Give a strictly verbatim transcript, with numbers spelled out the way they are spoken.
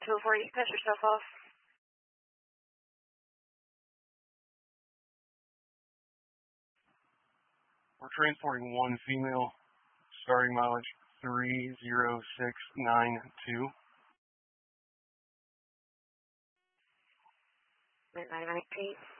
two oh four, you can pass yourself off. We're transporting one female, starting mileage three zero six nine two. nine nine eight.